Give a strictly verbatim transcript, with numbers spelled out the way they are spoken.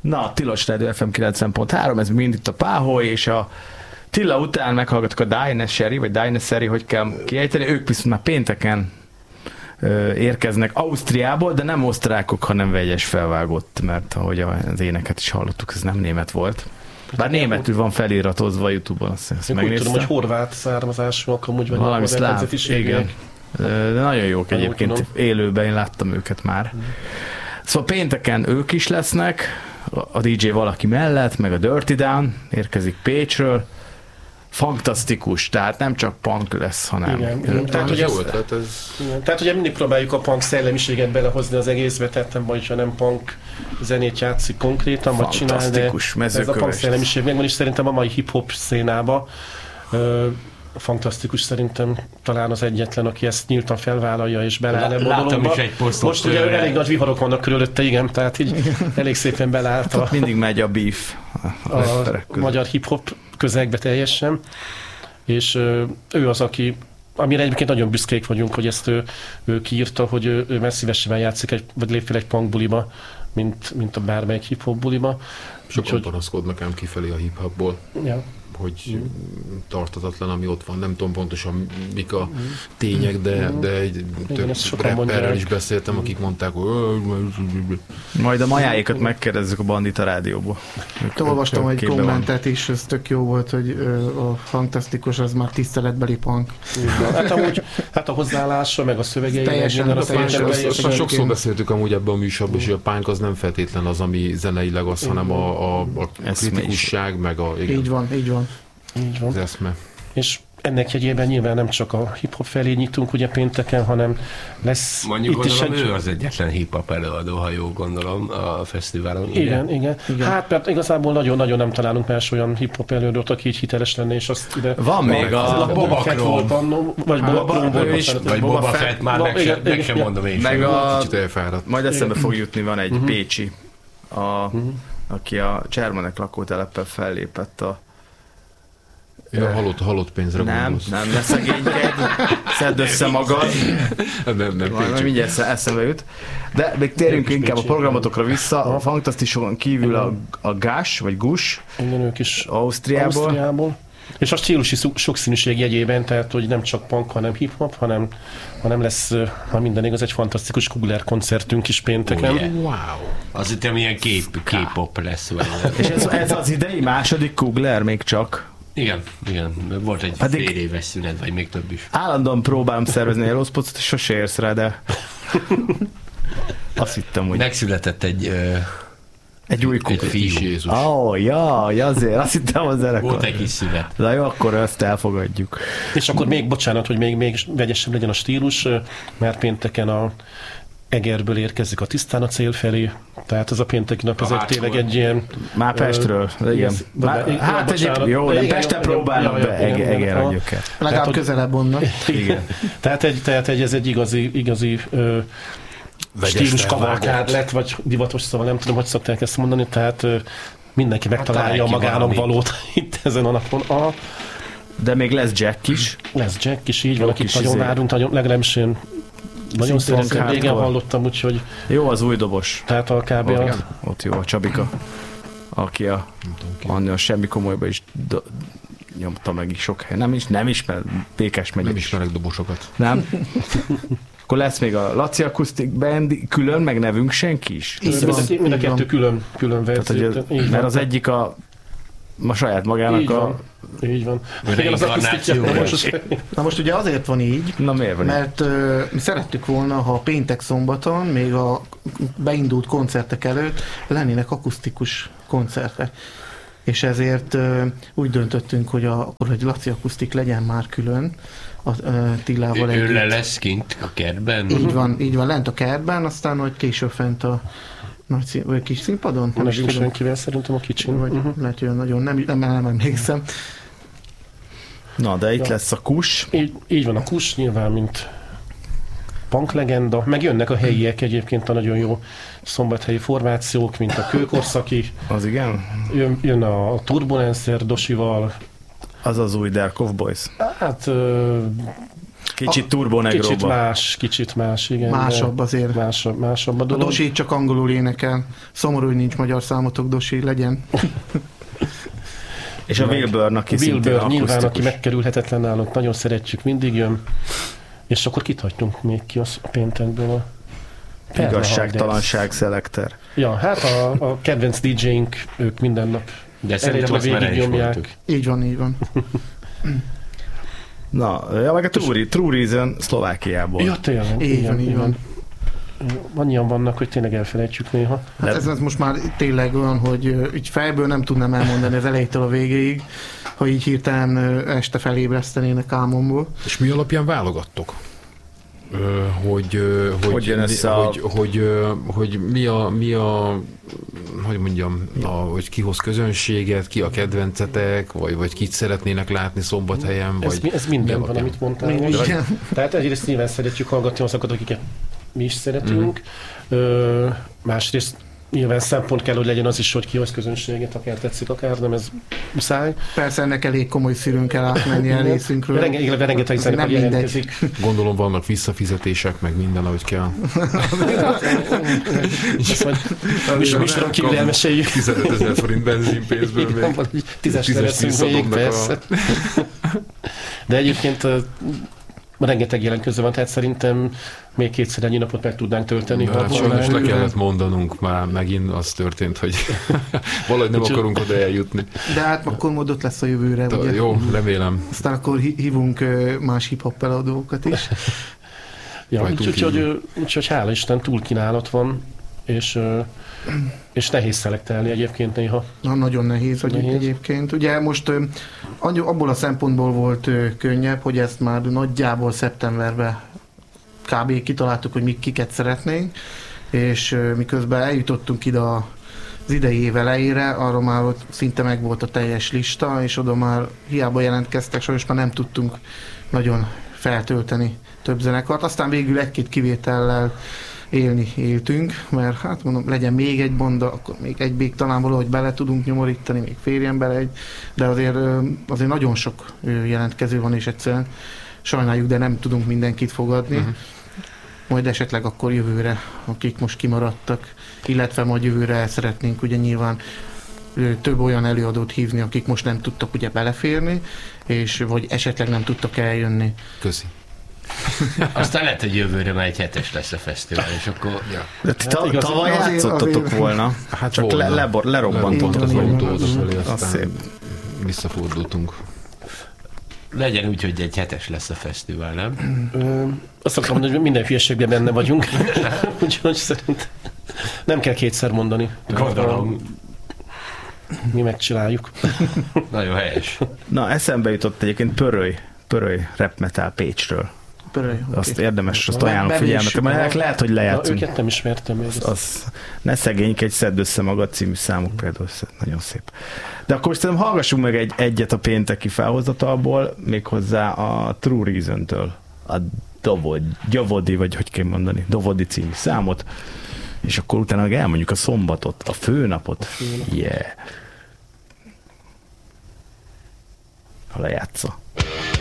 Na, Tilos Rádió ef em kilencven pont három, ez mind itt a Páholy, és a Tilla után meghallgatok a Dynashery, vagy Dynashery, hogy kell kiejteni, ők viszont már pénteken ö, érkeznek Ausztriából, de nem osztrákok, hanem vegyes felvágott, mert ahogy az éneket is hallottuk, ez nem német volt. Bár németül van feliratozva a YouTube-on, azt, azt én megnéztem. úgy tudom, hogy horvát származásúak amúgy vagy. Valami szláv, igen. De nagyon jók Nagyon egyébként, tudom. élőben én láttam őket már. Mm. Szóval pénteken ők is lesznek, a dé dzsé valaki mellett, meg a Dirty Down érkezik Pécsről. Fantasztikus, tehát nem csak punk lesz, hanem... Igen, igen. Tehát, hogy ez, tehát, ez... igen. Tehát ugye mindig próbáljuk a punk szellemiséget belehozni az egészbe, tehát nem baj, ha nem punk zenét játszik konkrétan, vagy csinál, de ez a punk szellemiség megvan, és szerintem a mai hip-hop szénába ö, fantasztikus, szerintem talán az egyetlen, aki ezt nyíltan felvállalja és beláll ebbe a dologba. Most ugye tőle. Elég nagy viharok vannak körülötte, igen, tehát így elég szépen belállt a, mindig megy a beef a, a, a magyar hip-hop közegbe teljesen, és ö, ő az, aki, amire egyébként nagyon büszkék vagyunk, hogy ezt ő, ő kiírta, hogy ő, ő messzívesebben játszik, egy, vagy lép fel egy punk buliba, mint, mint a bármelyik hip-hop buliba. Sokan panaszkodnak ám kifelé a hip-hopból. Ja. Hogy mm. tartatatlan, ami ott van. Nem tudom pontosan mik a tények, de, de egy több rapperrel is beszéltem, akik mondták, hogy... Majd a majáikat megkérdezzük a Bandita Rádióból. Olvastam egy kommentet is, ez tök jó volt, hogy a fantasztikus, az már tiszteletbeli punk. Hát, amúgy, hát a hozzáállása, meg a szövegei. Teljesen. A teljesen sokszor beszéltük amúgy ebben a műsorban, és a punk az nem feltétlen az, ami zeneileg az, hanem a, a, a kritikusság, meg a... Igen. Így van, így van. Így van. Az eszme. És ennek jegyében nyilván nem csak a hip-hop felé nyitunk ugye pénteken, hanem lesz mondjuk itt gondolom, is egy... ő az egyetlen hip-hop előadó, ha jól gondolom, a fesztiválon. Igen, igen, igen. Hát mert igazából nagyon-nagyon nem találunk más olyan hip-hop előadót, aki így hiteles lenne, és azt ide... Van még a... a Boba Chrome. Vagy Boba Chrome. Vagy Boba Fett, már meg sem, meg sem mondom én meg a... Kicsit elfáradt. Majd eszembe fog jutni, van egy pécsi, a, aki a Csermenek lakótelepen fellépett a Ja, halott, halott pénzre nem, gondolsz. nem, ne szegénykedj, szedd össze magad. nem, nem, nem. Majd mindjárt eszembe jut. De még térjünk inkább a programotokra vissza. A Fantasztison kívül a, a Gás, vagy Gus, igen, ők is Ausztriából. Ausztriából. És a stílusi sokszínűség jegyében, tehát hogy nem csak punk, hanem hip-hop, hanem, hanem lesz, ha minden igaz, egy fantasztikus Kugler koncertünk is pénteken. Oh, yeah. Wow! Az itt ilyen kép, K-pop lesz. Vagy és ez, ez az idei második Kugler még csak. Igen, igen. Volt egy Pedig fél éves szünet, vagy még több is. Állandóan próbálom szervezni a Rosszpocot, és sose érsz rá, de azt hittem, hogy... Megszületett egy... Uh, egy új Kugler. Egy fiú. Jézus. Ó, oh, jaj, azért, azt hittem az zenekar. Volt egy kis szünet. De jó, akkor ezt elfogadjuk. És akkor még, bocsánat, hogy még, még vegyesebb legyen a stílus, mert pénteken a Egerből érkezik a Tisztán a cél felé, tehát ez a pénteki nap, ez egy tényleg egy ilyen... Már Pestről, uh, igen. Már, de, hát egyébként jó, nem Pesten próbálnak be, Eger a gyöker. Legalább közelebb onnan. Igen. tehát, egy, tehát egy, ez egy igazi, igazi uh, stílus kavalkád lett, vagy divatos szóval, nem tudom, hogy szokták ezt mondani, tehát uh, mindenki megtalálja hát, magának valót itt ezen a napon. A, de még lesz Jack is. Lesz Jack is, így van, akit nagyon várunk, nagyon, legalábbis én nagyon szeretem, régen hallottam, úgyhogy... Jó az új dobos. Tehát a kb. A... Ott jó a Csabika, aki a annyira semmi komolyba is do, nyomta meg is sok helyen. Nem is, nem ismer, Békás megy. Nem ismerek dobosokat. Nem? Akkor lesz még a Laci Acoustic Band külön, meg nevünk senki is. Mind, mind a kettő külön, külön verzió. Mert van. Az egyik a ma saját magának így a... Van. Így van. Na most ugye azért van így, Na, miért van mert uh, mi szerettük volna, ha péntek szombaton, még a beindult koncertek előtt lennének akusztikus koncertek. És ezért uh, úgy döntöttünk, hogy, a, akkor, hogy Laci Akusztik legyen már külön a uh, Tillával együtt. Ő le lesz kint a kertben? Így van, így van, lent a kertben, aztán hogy később fent a nagy szín, vagy kis színpadon? Nem is senkivel, szerintem a kicsin. Vagy uh-huh. lehet, hogy nagyon nem, nem, nem emlékszem. Na, de itt ja. lesz a Kus. Így, így van a Kus, nyilván, mint punk legenda. Meg jönnek a helyiek egyébként a nagyon jó szombathelyi formációk, mint a Kőkorszaki. Az igen? Jön, jön a Turbulencer Dosival. Az az új Dark of Boys. Hát... Uh, Kicsit turbonegróba. Kicsit más, kicsit más, igen. Másabb azért. Másabb, másabb a dolog. A Dosi csak angolul énekel. Szomorú, hogy nincs magyar számotok, Dosi, legyen. És a Wilburn, aki szintén akusztikus. Nyilván, aki megkerülhetetlen nálunk, nagyon szeretjük, mindig jön. És akkor kit hagytunk még ki a péntekből? A igazságtalanság szelekter. Ja, hát a, a kedvenc dé jéink, ők minden nap de szerintem azt már el is voltuk. Így van, így van. Na, ja, meg a True, True Reason Szlovákiából. Ja, tényleg. Így van, így van. Annyian vannak, hogy tényleg elfelejtjük néha. Hát ez, ez most már tényleg olyan, hogy így fejből nem tudnám elmondani az elejétől a végéig, ha így hirtelen este felébresztenének álmomból. És mi alapján válogattok? Ö, hogy, hogy, hogy, mi, a... hogy, hogy, hogy mi a, mi a hogy mondjam, a, hogy ki hoz közönséget, ki a kedvencetek, vagy, vagy kit szeretnének látni Szombathelyen, ez, vagy ez minden van, amit mondtál. Igen. Tehát egyrészt nyilván szeretjük hallgatni azokat, akiket mi is szeretünk. Mm. Ö, másrészt nyilván szempont kell, hogy legyen az is, hogy ki hoz közönséget, akár tetszik, akár nem, ez muszáj. Persze ennek elég komoly szívünk kell átmenni el részünkről. Renge, rengeteg zenekar jelentkezik. Gondolom vannak visszafizetések, meg minden, ahogy kell. Ezt majd műsoron kívül elmeséljük. tizenötezer forint benzinpénzből még. Tízesre veszünk még, persze. De egyébként rengeteg jelentkező van, tehát szerintem még kétszer ennyi napot meg tudnánk tölteni. Hát sajnos le kellett mondanunk, már megint az történt, hogy valahogy nem akarunk oda eljutni. De hát akkor módot lesz a jövőre, De, ugye? Jó, remélem. Aztán akkor hívunk más hip-hop eladókat is. Ja, úgyhogy úgy, úgy, hála Isten, túlkínálat van, és, és nehéz szelektelni egyébként néha. Na, nagyon nehéz, hogy nehéz. Egyébként. Ugye most abból a szempontból volt könnyebb, hogy ezt már nagyjából szeptemberben kb. Kitaláltuk, hogy mi kiket szeretnénk, és miközben eljutottunk ide az idei év elejére, arra már ott szinte meg volt a teljes lista, és oda már hiába jelentkeztek, sajnos már nem tudtunk nagyon feltölteni több zenekart. Aztán végül egy-két kivétellel élni éltünk, mert hát mondom, legyen még egy banda, akkor még egy még talán valahogy bele tudunk nyomorítani, még férjen bele egy, de azért, azért nagyon sok jelentkező van, és egyszerűen sajnáljuk, de nem tudunk mindenkit fogadni. Uh-huh. Majd esetleg akkor jövőre, akik most kimaradtak, illetve majd jövőre szeretnénk ugye nyilván több olyan előadót hívni, akik most nem tudtak ugye beleférni, és vagy esetleg nem tudtak eljönni. Köszi. Aztán lehet, hogy jövőre már egy hetes lesz a fesztivál, és akkor... Ja. De ti ta, tavaly játszottatok volna, hát csak le, le, lerobbantott az autót, aztán visszafordultunk. Legyen úgy, hogy egy hetes lesz a fesztivál, nem? Ö, azt akarom mondani, hogy minden hülyeségben benne vagyunk. Úgyhogy szerint nem kell kétszer mondani. Gondolom. Mi megcsináljuk. Nagyon helyes. Na, eszembe jutott egyébként Pöröly, Pöröly rap metal Pécsről. Pöröly, azt okay. Érdemes, azt ajánlom figyelmet, mert lehet, hogy lejátszunk. Na, őket nem ismertem még. Az, az, ne szegénykedj, szedd össze magad című számuk például, nagyon szép. De akkor szerintem hallgassunk meg egy, egyet a pénteki felhozatalból, méghozzá a True Reason-től. A Dovod, Dovodi, vagy hogy kell mondani, Dovodi című számot, és akkor utána meg elmondjuk a szombatot, a főnapot. A főnapot. Yeah. Ha lejátsza.